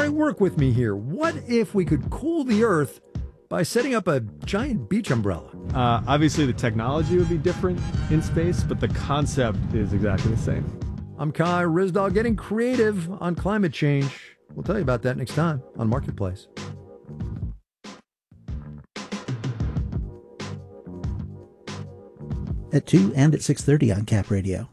Kai, work with me here. What if we could cool the Earth by setting up a giant beach umbrella? Obviously, the technology would be different in space, but the concept is exactly the same. I'm Kai Ryssdal, getting creative on climate change. We'll tell you about that next time on Marketplace. At 2 and at 6:30 on Cap Radio.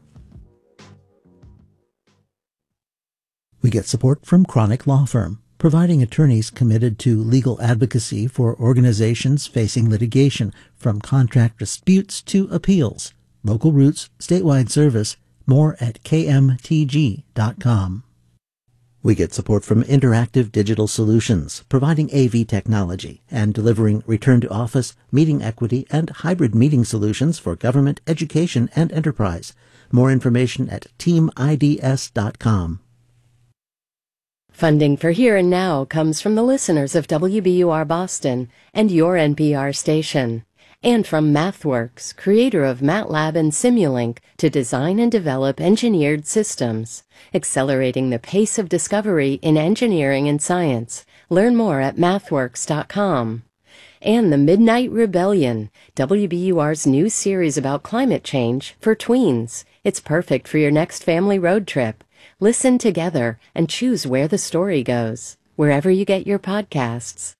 We get support from Chronic Law Firm, providing attorneys committed to legal advocacy for organizations facing litigation, from contract disputes to appeals. Local roots, statewide service, more at kmtg.com. We get support from Interactive Digital Solutions, providing AV technology and delivering return to office, meeting equity, and hybrid meeting solutions for government, education, and enterprise. More information at teamids.com. Funding for Here and Now comes from the listeners of WBUR Boston and your NPR station, and from MathWorks, creator of MATLAB and Simulink, to design and develop engineered systems, accelerating the pace of discovery in engineering and science. Learn more at mathworks.com. And The Midnight Rebellion, WBUR's new series about climate change for tweens. It's perfect for your next family road trip. Listen together and choose where the story goes, wherever you get your podcasts.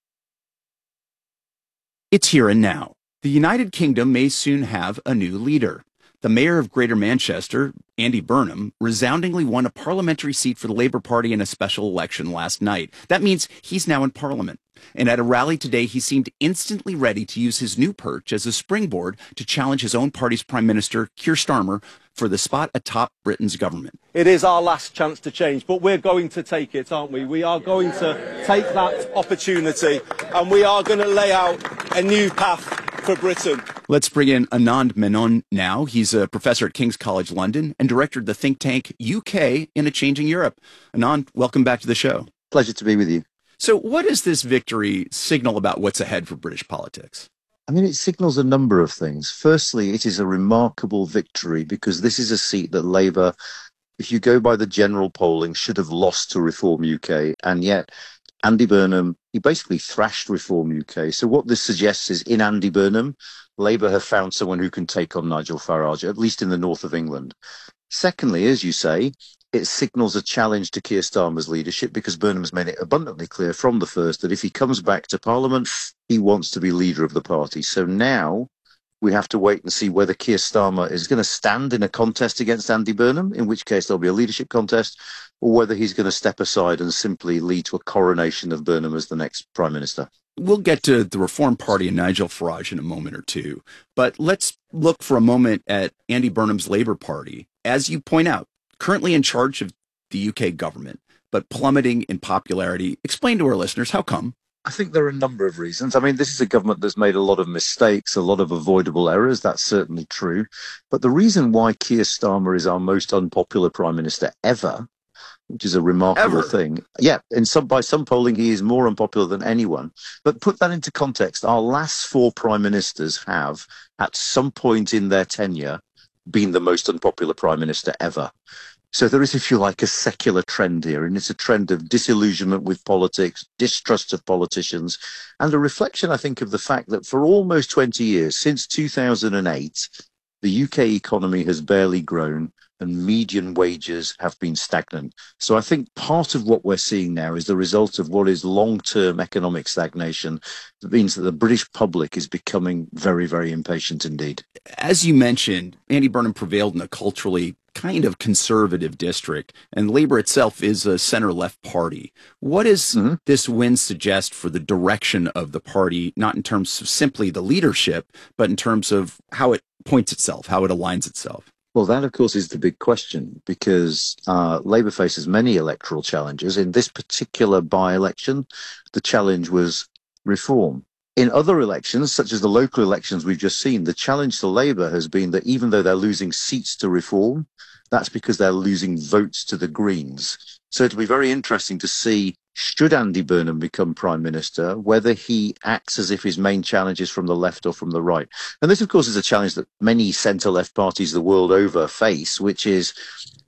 It's Here and Now. The United Kingdom may soon have a new leader. The mayor of Greater Manchester, Andy Burnham, resoundingly won a parliamentary seat for the Labour Party in a special election last night. That means he's now in Parliament. And at a rally today, he seemed instantly ready to use his new perch as a springboard to challenge his own party's Prime Minister, Keir Starmer, for the spot atop Britain's government. It is our last chance to change, but we're going to take it, aren't we? We are going to take that opportunity, and we are going to lay out a new path for Britain. Let's bring in Anand Menon now. He's a professor at King's College London and director of the think tank UK in a Changing Europe. Anand, welcome back to the show. Pleasure to be with you. So what does this victory signal about what's ahead for British politics? I mean, it signals a number of things. Firstly, it is a remarkable victory because this is a seat that Labour, if you go by the general polling, should have lost to Reform UK. And yet, Andy Burnham, he basically thrashed Reform UK. So what this suggests is, in Andy Burnham, Labour have found someone who can take on Nigel Farage, at least in the north of England. Secondly, as you say, it signals a challenge to Keir Starmer's leadership because Burnham has made it abundantly clear from the first that if he comes back to Parliament, he wants to be leader of the party. So now we have to wait and see whether Keir Starmer is going to stand in a contest against Andy Burnham, in which case there'll be a leadership contest, or whether he's going to step aside and simply lead to a coronation of Burnham as the next Prime Minister. We'll get to the Reform Party and Nigel Farage in a moment or two, but let's look for a moment at Andy Burnham's Labour Party. As you point out, currently in charge of the UK government, but plummeting in popularity. Explain to our listeners, how come? I think there are a number of reasons. I mean, this is a government that's made a lot of mistakes, a lot of avoidable errors. That's certainly true. But the reason why Keir Starmer is our most unpopular Prime Minister ever, which is a remarkable thing. Yeah, by some polling, he is more unpopular than anyone. But put that into context. Our last four Prime Ministers have, at some point in their tenure, been the most unpopular Prime Minister ever. So there is, if you like, a secular trend here, and it's a trend of disillusionment with politics, distrust of politicians, and a reflection, I think, of the fact that for almost 20 years, since 2008, the UK economy has barely grown and median wages have been stagnant. So I think part of what we're seeing now is the result of what is long-term economic stagnation. That means that the British public is becoming very, very impatient indeed. As you mentioned, Andy Burnham prevailed in a culturally kind of conservative district, and Labour itself is a center-left party. What does this win suggest for the direction of the party, not in terms of simply the leadership, but in terms of how it points itself, how it aligns itself? Well, that, of course, is the big question, because Labour faces many electoral challenges. In this particular by-election, the challenge was reform. In other elections, such as the local elections we've just seen, the challenge to Labour has been that even though they're losing seats to reform, that's because they're losing votes to the Greens. So it'll be very interesting to see, should Andy Burnham become Prime Minister, whether he acts as if his main challenge is from the left or from the right. And this, of course, is a challenge that many centre-left parties the world over face, which is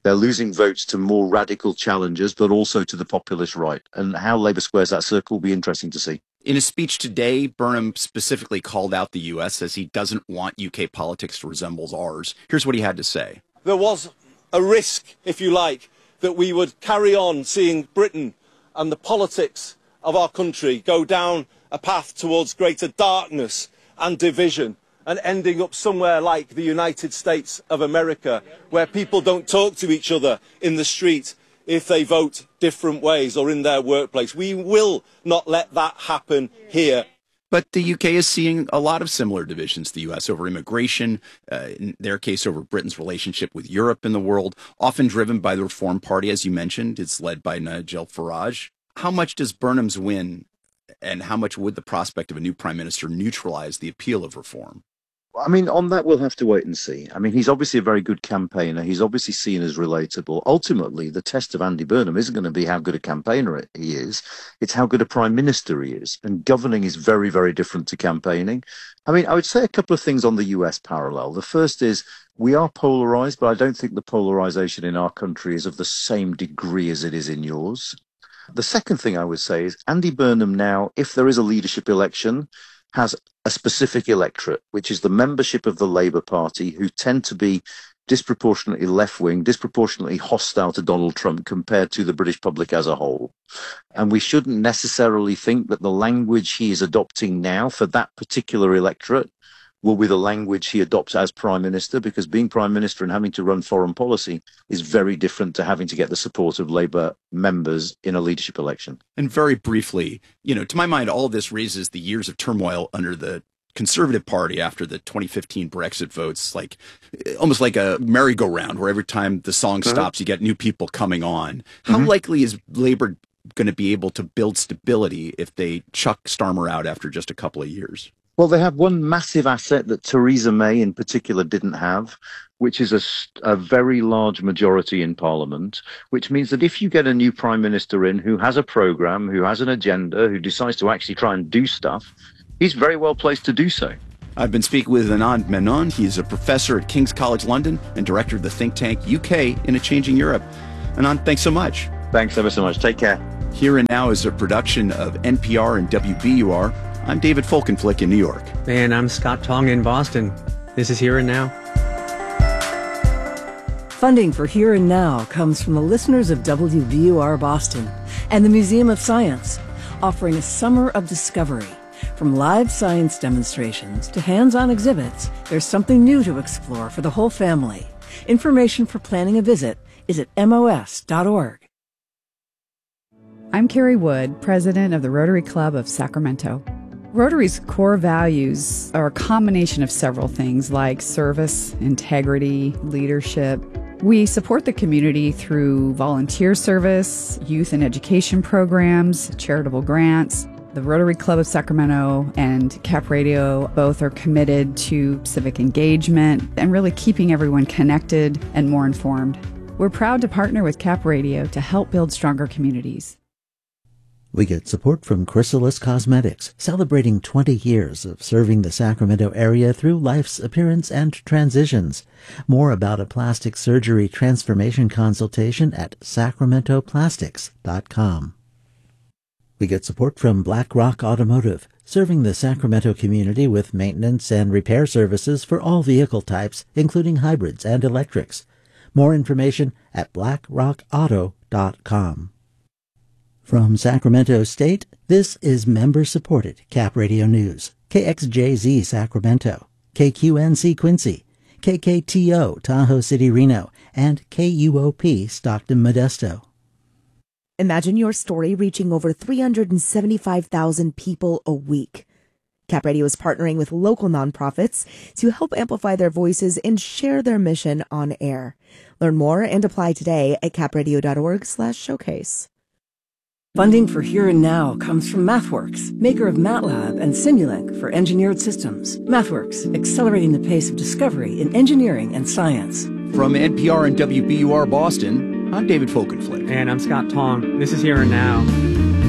They're losing votes to more radical challengers, but also to the populist right. And how Labour squares that circle will be interesting to see. In a speech today, Burnham specifically called out the U.S. as he doesn't want UK politics to resemble ours. Here's what he had to say. There was a risk, if you like, that we would carry on seeing Britain and the politics of our country go down a path towards greater darkness and division, and ending up somewhere like the United States of America, where people don't talk to each other in the street if they vote different ways or in their workplace. We will not let that happen here. But the UK is seeing a lot of similar divisions to the US over immigration, in their case over Britain's relationship with Europe and the world, often driven by the Reform Party, as you mentioned. It's led by Nigel Farage. How much does Burnham's win, and how much would the prospect of a new prime minister neutralize the appeal of reform? I mean, on that, we'll have to wait and see. I mean, he's obviously a very good campaigner. He's obviously seen as relatable. Ultimately, the test of Andy Burnham isn't going to be how good a campaigner he is. It's how good a prime minister he is. And governing is very, very different to campaigning. I mean, I would say a couple of things on the US parallel. The first is we are polarized, but I don't think the polarization in our country is of the same degree as it is in yours. The second thing I would say is Andy Burnham now, if there is a leadership election, has a specific electorate, which is the membership of the Labour Party, who tend to be disproportionately left-wing, disproportionately hostile to Donald Trump compared to the British public as a whole. And we shouldn't necessarily think that the language he is adopting now for that particular electorate will be the language he adopts as Prime Minister, because being Prime Minister and having to run foreign policy is very different to having to get the support of Labour members in a leadership election. And very briefly, to my mind, all of this raises the years of turmoil under the Conservative Party after the 2015 Brexit votes, almost like a merry-go-round where every time the song stops, you get new people coming on. How likely is Labour going to be able to build stability if they chuck Starmer out after just a couple of years? Well, they have one massive asset that Theresa May in particular didn't have, which is a very large majority in Parliament, which means that if you get a new Prime Minister in who has a programme, who has an agenda, who decides to actually try and do stuff, he's very well placed to do so. I've been speaking with Anand Menon. He is a professor at King's College London and director of the think tank UK in a Changing Europe. Anand, thanks so much. Thanks ever so much. Take care. Here and Now is a production of NPR and WBUR. I'm David Folkenflik in New York. And I'm Scott Tong in Boston. This is Here and Now. Funding for Here and Now comes from the listeners of WBUR Boston and the Museum of Science, offering a summer of discovery. From live science demonstrations to hands-on exhibits, there's something new to explore for the whole family. Information for planning a visit is at mos.org. I'm Carrie Wood, president of the Rotary Club of Sacramento. Rotary's core values are a combination of several things like service, integrity, leadership. We support the community through volunteer service, youth and education programs, charitable grants. The Rotary Club of Sacramento and Cap Radio both are committed to civic engagement and really keeping everyone connected and more informed. We're proud to partner with Cap Radio to help build stronger communities. We get support from Chrysalis Cosmetics, celebrating 20 years of serving the Sacramento area through life's appearance and transitions. More about a plastic surgery transformation consultation at sacramentoplastics.com. We get support from Black Rock Automotive, serving the Sacramento community with maintenance and repair services for all vehicle types, including hybrids and electrics. More information at blackrockauto.com. From Sacramento State, this is member-supported Cap Radio News. KXJZ Sacramento, KQNC Quincy, KKTO Tahoe City Reno, and KUOP Stockton Modesto. Imagine your story reaching over 375,000 people a week. Cap Radio is partnering with local nonprofits to help amplify their voices and share their mission on air. Learn more and apply today at capradio.org/showcase. Funding for Here and Now comes from MathWorks, maker of MATLAB and Simulink for engineered systems. MathWorks, accelerating the pace of discovery in engineering and science. From NPR and WBUR Boston, I'm David Folkenflik. And I'm Scott Tong. This is Here and Now.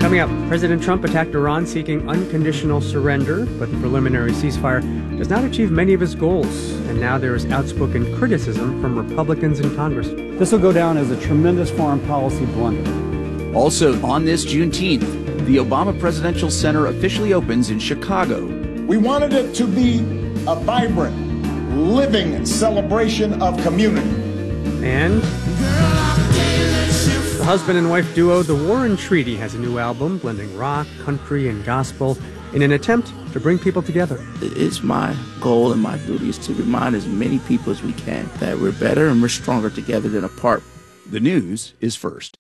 Coming up, President Trump attacked Iran seeking unconditional surrender, but the preliminary ceasefire does not achieve many of his goals. And now there is outspoken criticism from Republicans in Congress. This will go down as a tremendous foreign policy blunder. Also, on this Juneteenth, the Obama Presidential Center officially opens in Chicago. We wanted it to be a vibrant, living celebration of community. And the husband and wife duo The Warren Treaty has a new album blending rock, country, and gospel in an attempt to bring people together. It's my goal and my duty is to remind as many people as we can that we're better and we're stronger together than apart. The news is first.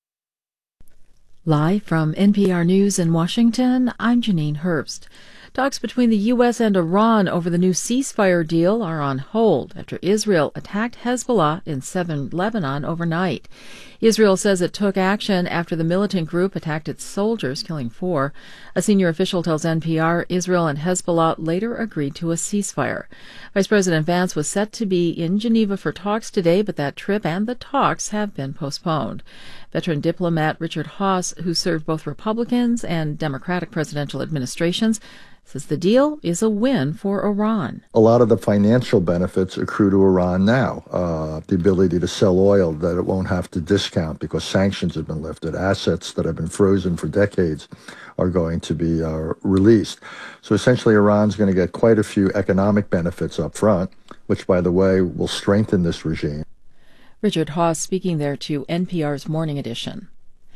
Live from NPR News in Washington, I'm Janine Herbst. Talks between the U.S. and Iran over the new ceasefire deal are on hold after Israel attacked Hezbollah in southern Lebanon overnight. Israel says it took action after the militant group attacked its soldiers, killing 4. A senior official tells NPR Israel and Hezbollah later agreed to a ceasefire. Vice President Vance was set to be in Geneva for talks today, but that trip and the talks have been postponed. Veteran diplomat Richard Haass, who served both Republicans and Democratic presidential administrations, says the deal is a win for Iran. A lot of the financial benefits accrue to Iran now. The ability to sell oil that it won't have to discount because sanctions have been lifted. Assets that have been frozen for decades are going to be released. So essentially Iran's going to get quite a few economic benefits up front, which, by the way, will strengthen this regime. Richard Haass speaking there to NPR's Morning Edition.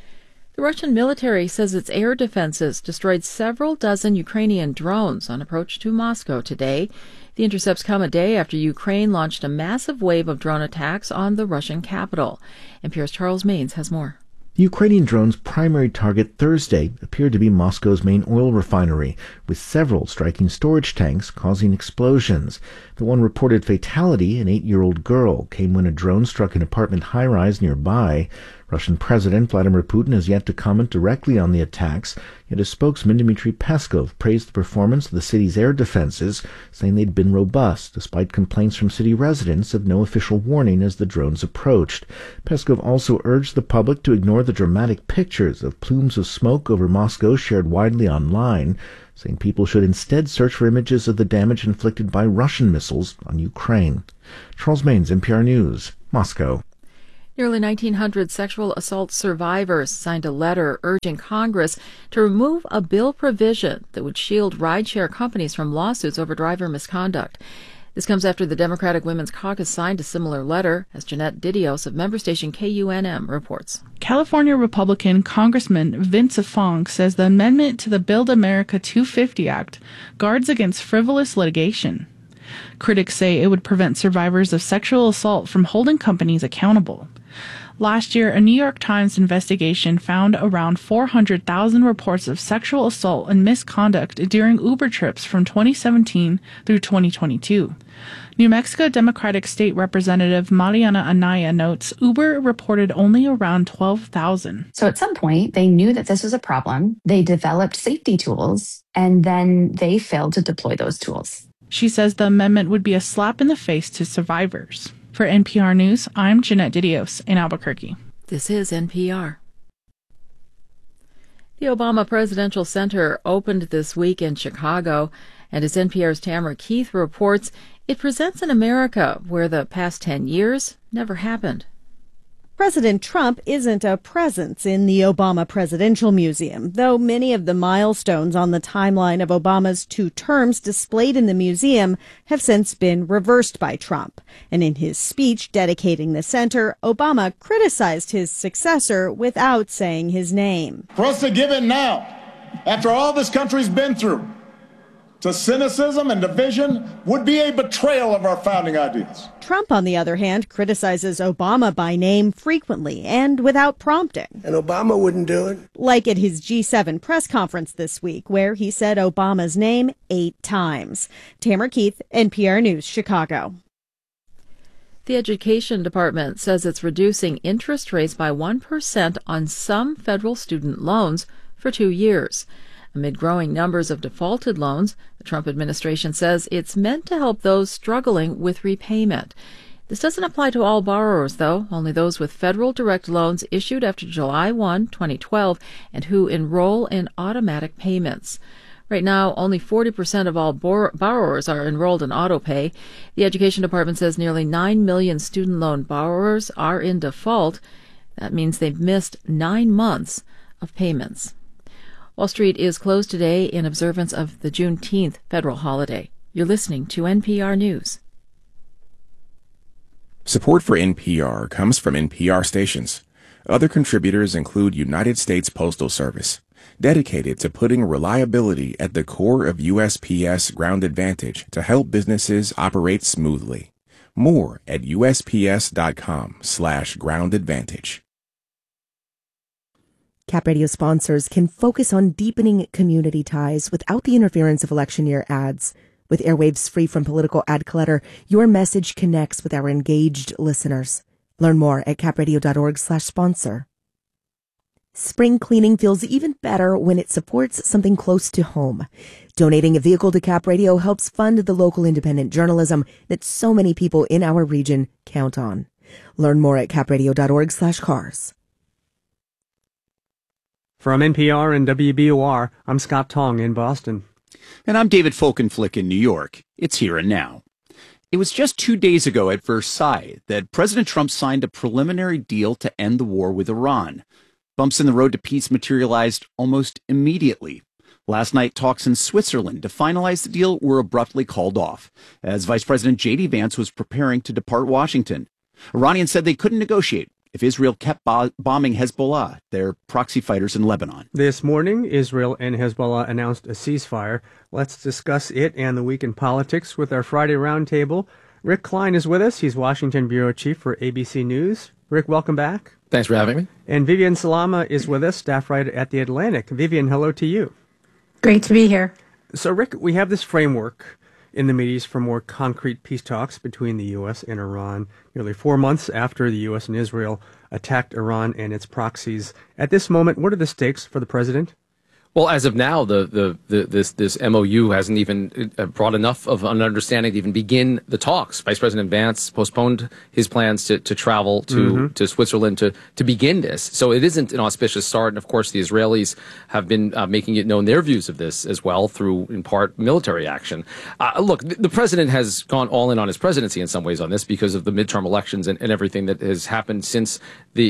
The Russian military says its air defenses destroyed several dozen Ukrainian drones on approach to Moscow today. The intercepts come a day after Ukraine launched a massive wave of drone attacks on the Russian capital. NPR's Charles Maines has more. The Ukrainian drone's primary target Thursday appeared to be Moscow's main oil refinery, with several striking storage tanks causing explosions. The one reported fatality, an 8-year-old girl, came when a drone struck an apartment high-rise nearby. Russian President Vladimir Putin has yet to comment directly on the attacks, yet his spokesman Dmitry Peskov praised the performance of the city's air defenses, saying they'd been robust, despite complaints from city residents of no official warning as the drones approached. Peskov also urged the public to ignore the dramatic pictures of plumes of smoke over Moscow shared widely online, saying people should instead search for images of the damage inflicted by Russian missiles on Ukraine. Charles Maines, NPR News, Moscow. Nearly 1,900 sexual assault survivors signed a letter urging Congress to remove a bill provision that would shield rideshare companies from lawsuits over driver misconduct. This comes after the Democratic Women's Caucus signed a similar letter, as Jeanette Didios of member station KUNM reports. California Republican Congressman Vince Fong says the amendment to the Build America 250 Act guards against frivolous litigation. Critics say it would prevent survivors of sexual assault from holding companies accountable. Last year, a New York Times investigation found around 400,000 reports of sexual assault and misconduct during Uber trips from 2017 through 2022. New Mexico Democratic State Representative Mariana Anaya notes Uber reported only around 12,000. So at some point, they knew that this was a problem. They developed safety tools, and then they failed to deploy those tools. She says the amendment would be a slap in the face to survivors. For NPR News, I'm Jeanette Didios in Albuquerque. This is NPR. The Obama Presidential Center opened this week in Chicago, and as NPR's Tamara Keith reports, it presents an America where the past 10 years never happened. President Trump isn't a presence in the Obama Presidential Museum, though many of the milestones on the timeline of Obama's 2 terms displayed in the museum have since been reversed by Trump. And in his speech dedicating the center, Obama criticized his successor without saying his name. For us to give in now, after all this country's been through, to cynicism and division would be a betrayal of our founding ideas. Trump, on the other hand, criticizes Obama by name frequently and without prompting. And Obama wouldn't do it. Like at his G7 press conference this week, where he said Obama's name 8 times. Tamara Keith, NPR News, Chicago. The Education Department says it's reducing interest rates by 1% on some federal student loans for 2 years. Amid growing numbers of defaulted loans, the Trump administration says it's meant to help those struggling with repayment. This doesn't apply to all borrowers, though, only those with federal direct loans issued after July 1, 2012, and who enroll in automatic payments. Right now, only 40% of all borrowers are enrolled in autopay. The Education Department says nearly 9 million student loan borrowers are in default. That means they've missed 9 months of payments. Wall Street is closed today in observance of the Juneteenth federal holiday. You're listening to NPR News. Support for NPR comes from NPR stations. Other contributors include United States Postal Service, dedicated to putting reliability at the core of USPS Ground Advantage to help businesses operate smoothly. More at USPS.com/Ground Advantage. Cap Radio sponsors can focus on deepening community ties without the interference of election year ads. With airwaves free from political ad clutter, your message connects with our engaged listeners. Learn more at capradio.org/sponsor. Spring cleaning feels even better when it supports something close to home. Donating a vehicle to Cap Radio helps fund the local independent journalism that so many people in our region count on. Learn more at capradio.org/cars. From NPR and WBUR, I'm Scott Tong in Boston. And I'm David Folkenflik in New York. It's Here and Now. It was just 2 days ago at Versailles that President Trump signed a preliminary deal to end the war with Iran. Bumps in the road to peace materialized almost immediately. Last night, talks in Switzerland to finalize the deal were abruptly called off, as Vice President J.D. Vance was preparing to depart Washington. Iranians said they couldn't negotiate if Israel kept bombing Hezbollah, their proxy fighters in Lebanon. This morning, Israel and Hezbollah announced a ceasefire. Let's discuss it and the week in politics with our Friday roundtable. Rick Klein is with us. He's Washington Bureau Chief for ABC News. Rick, welcome back. Thanks for having me. And Vivian Salama is with us, staff writer at The Atlantic. Vivian, hello to you. Great to be here. So, Rick, we have this framework in the Mideast for more concrete peace talks between the U.S. and Iran, nearly 4 months after the U.S. and Israel attacked Iran and its proxies. At this moment, what are the stakes for the president? Well, as of now, this MOU hasn't even brought enough of an understanding to even begin the talks. Vice President Vance postponed his plans to travel to Switzerland to begin this. So it isn't an auspicious start. And of course, the Israelis have been making it known their views of this as well through, in part, military action. Look, the president has gone all in on his presidency in some ways on this because of the midterm elections and everything that has happened since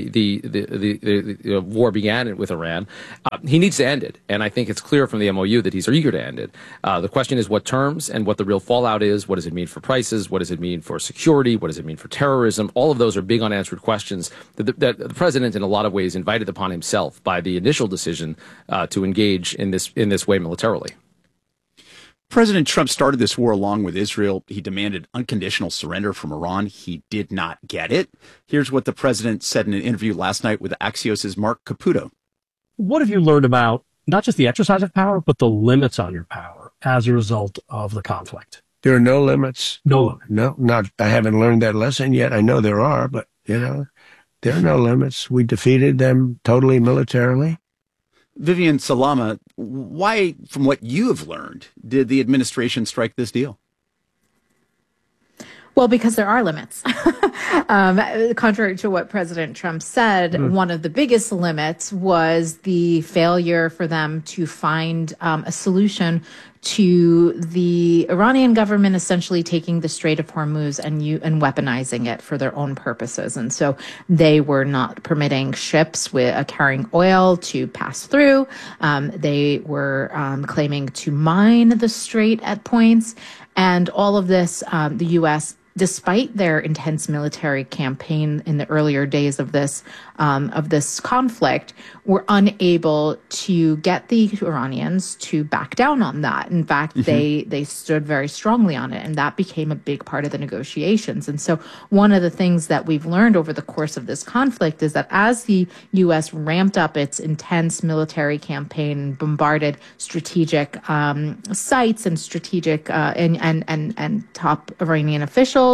the war began with Iran. He needs to end it. And I think it's clear from the MOU that he's eager to end it. The question is what terms and what the real fallout is. What does it mean for prices? What does it mean for security? What does it mean for terrorism? All of those are big unanswered questions that the president, in a lot of ways, invited upon himself by the initial decision to engage in this way militarily. President Trump started this war along with Israel. He demanded unconditional surrender from Iran. He did not get it. Here's what the president said in an interview last night with Axios' Mark Caputo. What have you learned about not just the exercise of power, but the limits on your power as a result of the conflict? There are no limits. No limits. No, I haven't learned that lesson yet. I know there are, but, there are no limits. We defeated them totally militarily. Vivian Salama, why, from what you have learned, did the administration strike this deal? Well, because there are limits. Contrary to what President Trump said, one of the biggest limits was the failure for them to find a solution to the Iranian government essentially taking the Strait of Hormuz and weaponizing it for their own purposes. And so they were not permitting ships carrying oil to pass through. They were claiming to mine the strait at points. And all of this, the U.S., despite their intense military campaign in the earlier days of this conflict, were unable to get the Iranians to back down on that. In fact, they stood very strongly on it, and that became a big part of the negotiations. And so one of the things that we've learned over the course of this conflict is that as the U.S. ramped up its intense military campaign, bombarded strategic sites and strategic and top Iranian officials,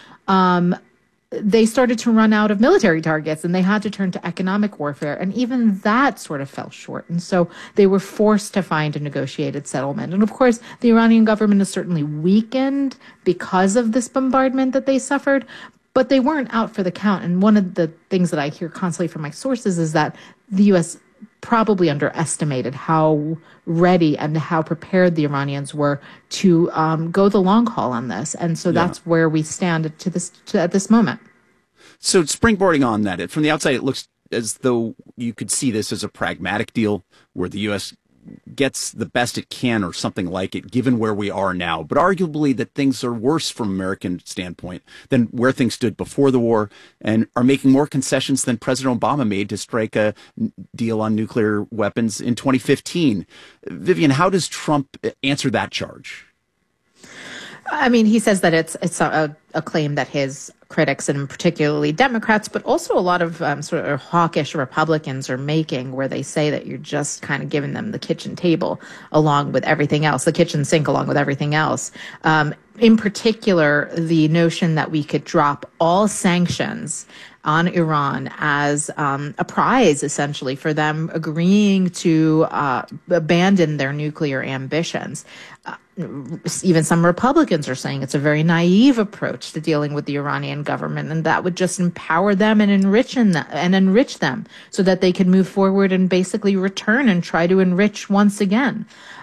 they started to run out of military targets and they had to turn to economic warfare. And even that sort of fell short. And so they were forced to find a negotiated settlement. And of course, the Iranian government is certainly weakened because of this bombardment that they suffered. but they weren't out for the count. And one of the things that I hear constantly from my sources is that the U.S. probably underestimated how ready and how prepared the Iranians were to go the long haul on this. And so that's where we stand at this moment. So springboarding on that, from the outside, it looks as though you could see this as a pragmatic deal where the U.S. gets the best it can or something like it, given where we are now. But arguably that things are worse from an American standpoint than where things stood before the war, and are making more concessions than President Obama made to strike a deal on nuclear weapons in 2015. Vivian, how does Trump answer that charge? I mean, he says that it's a claim that his critics, and particularly Democrats, but also a lot of sort of hawkish Republicans are making, where they say that you're just kind of giving them the kitchen table along with everything else, the kitchen sink along with everything else. In particular, the notion that we could drop all sanctions on Iran as a prize, essentially, for them agreeing to abandon their nuclear ambitions. Even some Republicans are saying it's a very naive approach to dealing with the Iranian government, and that would just empower them and enrich them so that they could move forward and basically return and try to enrich once again.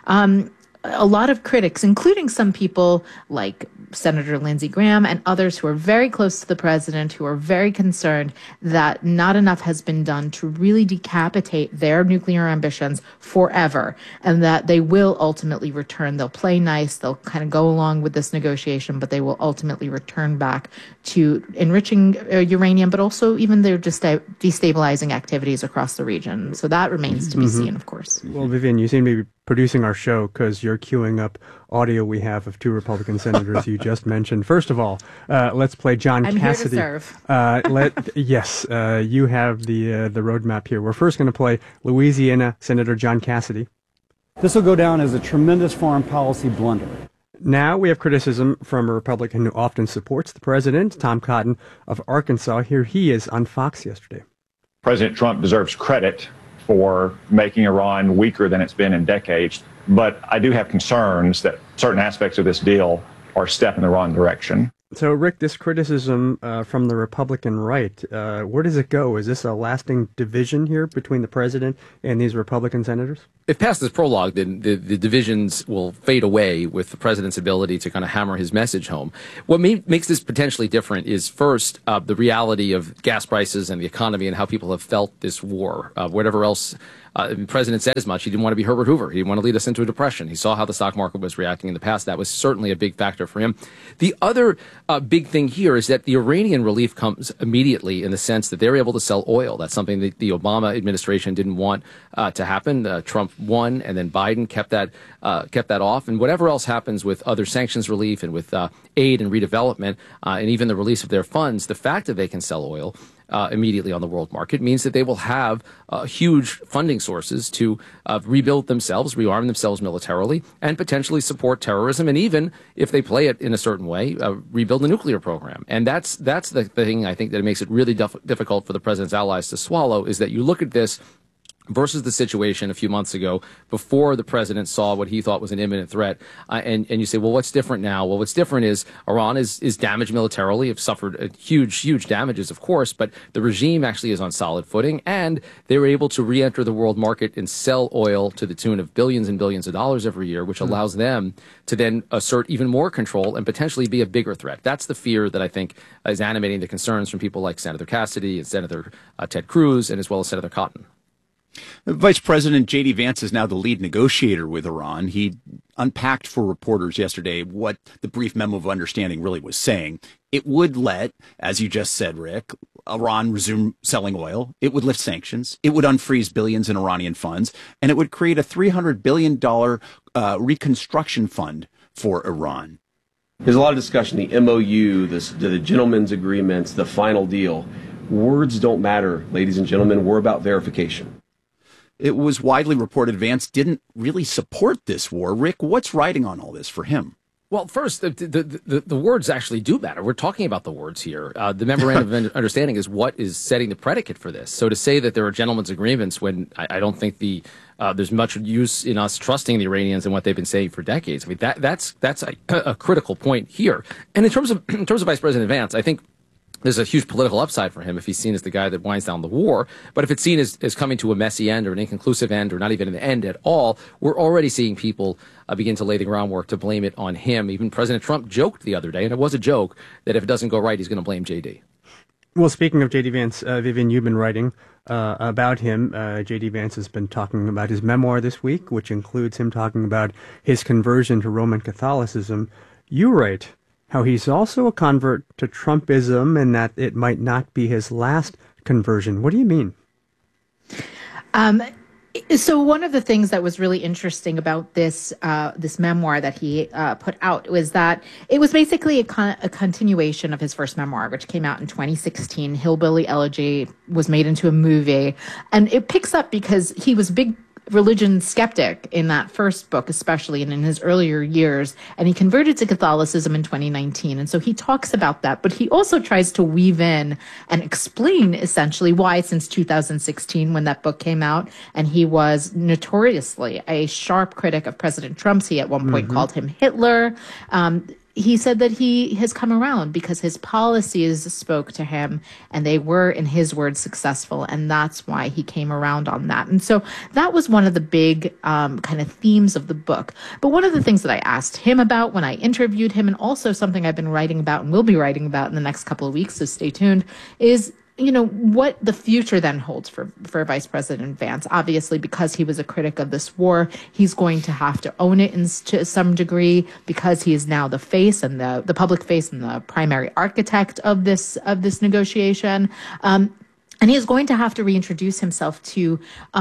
A lot of critics, including some people like Senator Lindsey Graham and others who are very close to the president, who are very concerned that not enough has been done to really decapitate their nuclear ambitions forever, and that they will ultimately return. They'll play nice, they'll kind of go along with this negotiation, but they will ultimately return back to enriching uranium, but also even their destabilizing activities across the region. So that remains to be seen, of course. Well, Vivian, you seem to be producing our show because you're queuing up audio we have of two Republican senators you just mentioned. First of all, let's play John Cassidy. I'm here to serve. Yes, you have the roadmap here. We're first going to play Louisiana Senator John Cassidy. This will go down as a tremendous foreign policy blunder. Now we have criticism from a Republican who often supports the president, Tom Cotton of Arkansas. Here he is on Fox yesterday. President Trump deserves credit for making Iran weaker than it's been in decades. But I do have concerns that certain aspects of this deal are a step in the wrong direction. So, Rick, this criticism from the Republican right, where does it go? Is this a lasting division here between the president and these Republican senators? If past this prologue, then the divisions will fade away with the president's ability to kind of hammer his message home. What makes this potentially different is, first, the reality of gas prices and the economy and how people have felt this war. Whatever else the president said as much. He didn't want to be Herbert Hoover. He didn't want to lead us into a depression. He saw how the stock market was reacting in the past. That was certainly a big factor for him. The other big thing here is that the Iranian relief comes immediately in the sense that they're able to sell oil. That's something that the Obama administration didn't want to happen. Trump won, and then Biden kept that off. And whatever else happens with other sanctions relief and with aid and redevelopment and even the release of their funds, the fact that they can sell oil immediately on the world market means that they will have huge funding sources to rebuild themselves, rearm themselves militarily, and potentially support terrorism, and even, if they play it in a certain way, rebuild the nuclear program. And that's the thing, I think, that makes it really difficult for the president's allies to swallow, is that you look at this versus the situation a few months ago before the president saw what he thought was an imminent threat. And you say, well, what's different now? Well, what's different is Iran is damaged militarily. It's suffered huge damages, of course, but the regime actually is on solid footing, and they were able to re-enter the world market and sell oil to the tune of billions and billions of dollars every year, which allows them to then assert even more control and potentially be a bigger threat. That's the fear that I think is animating the concerns from people like Senator Cassidy and Senator Ted Cruz, and as well as Senator Cotton. Vice President J.D. Vance is now the lead negotiator with Iran. He unpacked for reporters yesterday what the brief memo of understanding really was saying. It would let, as you just said, Rick, Iran resume selling oil. It would lift sanctions. It would unfreeze billions in Iranian funds. And it would create a $300 billion reconstruction fund for Iran. There's a lot of discussion, the MOU, the gentleman's agreements, the final deal. Words don't matter, ladies and gentlemen. We're about verification. It was widely reported Vance didn't really support this war. Rick, what's riding on all this for him? Well, first, the words actually do matter. We're talking about the words here. The memorandum of understanding is what is setting the predicate for this. So to say that there are gentlemen's agreements when I don't think there's much use in us trusting the Iranians and what they've been saying for decades. I mean, that's a critical point here. And in terms of Vice President Vance, I think there's a huge political upside for him if he's seen as the guy that winds down the war. But if it's seen as coming to a messy end or an inconclusive end or not even an end at all, we're already seeing people begin to lay the groundwork to blame it on him. Even President Trump joked the other day, and it was a joke, that if it doesn't go right, he's going to blame J.D. Well, speaking of J.D. Vance, Vivian, you've been writing about him. J.D. Vance has been talking about his memoir this week, which includes him talking about his conversion to Roman Catholicism. You write how he's also a convert to Trumpism and that it might not be his last conversion. What do you mean? So one of the things that was really interesting about this memoir that he put out was that it was basically a continuation of his first memoir, which came out in 2016. Hillbilly Elegy was made into a movie, and it picks up because he was a big religion skeptic in that first book, especially, and in his earlier years, and he converted to Catholicism in 2019. And so he talks about that, but he also tries to weave in and explain essentially why since 2016, when that book came out, and he was notoriously a sharp critic of President Trump's, he at one point called him Hitler. He said that he has come around because his policies spoke to him and they were, in his words, successful. And that's why he came around on that. And so that was one of the big kind of themes of the book. But one of the things that I asked him about when I interviewed him, and also something I've been writing about and will be writing about in the next couple of weeks, so stay tuned, is what the future then holds for Vice President Vance. Obviously, because he was a critic of this war, he's going to have to own it to some degree because he is now the face and the public face and the primary architect of this negotiation. And he is going to have to reintroduce himself to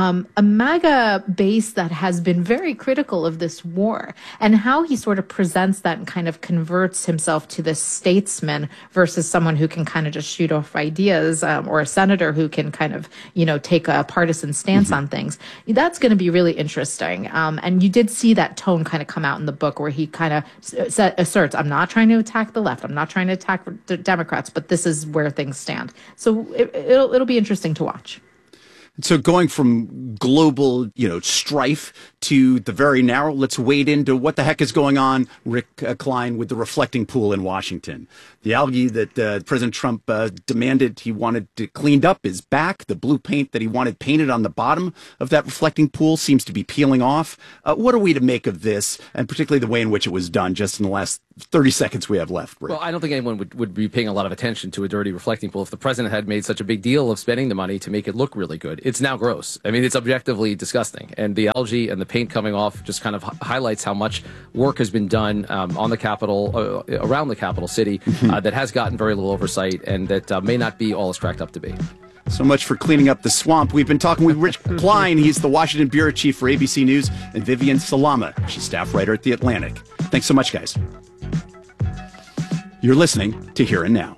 a MAGA base that has been very critical of this war, and how he sort of presents that and kind of converts himself to this statesman versus someone who can kind of just shoot off ideas, or a senator who can kind of, take a partisan stance on things. That's going to be really interesting. And you did see that tone kind of come out in the book where he kind of asserts, I'm not trying to attack the left. I'm not trying to attack the Democrats, but this is where things stand. So it'll be interesting to watch. So going from global, strife to the very narrow, let's wade into what the heck is going on, Rick Klein, with the reflecting pool in Washington. The algae that President Trump demanded he wanted cleaned up is back. The blue paint that he wanted painted on the bottom of that reflecting pool seems to be peeling off. What are we to make of this, and particularly the way in which it was done just in the last 30 seconds we have left, Rick? Well, I don't think anyone would be paying a lot of attention to a dirty reflecting pool if the president had made such a big deal of spending the money to make it look really good. It's now gross. I mean, it's objectively disgusting. And the algae and the paint coming off just kind of highlights how much work has been done on the Capitol, around the capital city, that has gotten very little oversight and that may not be all it's cracked up to be. So much for cleaning up the swamp. We've been talking with Rich Klein. He's the Washington bureau chief for ABC News, and Vivian Salama. She's staff writer at The Atlantic. Thanks so much, guys. You're listening to Here and Now.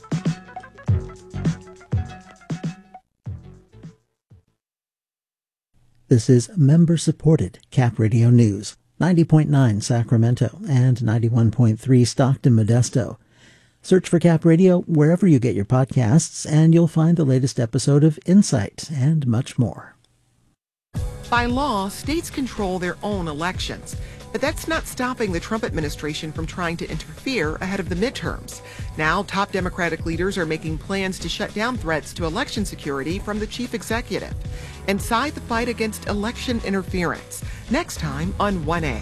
This is member-supported Cap Radio News, 90.9 Sacramento and 91.3 Stockton Modesto. Search for Cap Radio wherever you get your podcasts, and you'll find the latest episode of Insight and much more. By law, states control their own elections. But that's not stopping the Trump administration from trying to interfere ahead of the midterms. Now, top Democratic leaders are making plans to shut down threats to election security from the chief executive. Inside the fight against election interference. Next time on 1A.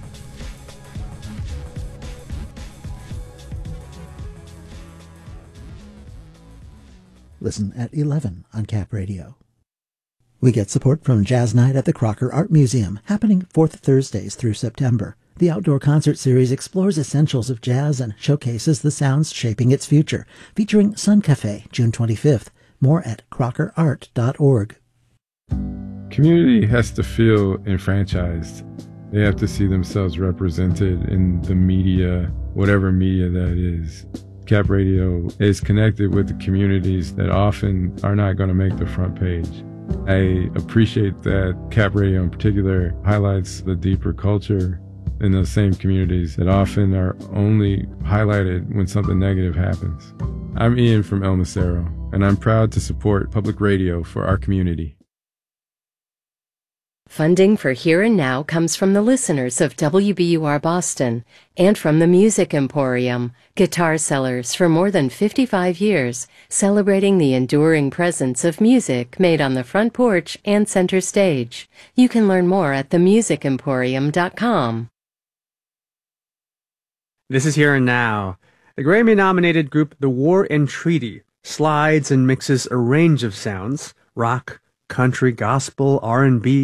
Listen at 11 on Cap Radio. We get support from Jazz Night at the Crocker Art Museum, happening 4th Thursdays through September. The outdoor concert series explores essentials of jazz and showcases the sounds shaping its future, featuring Sun Cafe, June 25th. More at crockerart.org. Community has to feel enfranchised. They have to see themselves represented in the media, whatever media that is. Cap Radio is connected with the communities that often are not going to make the front page. I appreciate that Cap Radio in particular highlights the deeper culture in those same communities that often are only highlighted when something negative happens. I'm Ian from El Macero, and I'm proud to support public radio for our community. Funding for Here and Now comes from the listeners of WBUR Boston and from the Music Emporium, guitar sellers for more than 55 years, celebrating the enduring presence of music made on the front porch and center stage. You can learn more at themusicemporium.com. This is Here and Now. The Grammy-nominated group The War and Treaty slides and mixes a range of sounds: rock, country, gospel, R&B,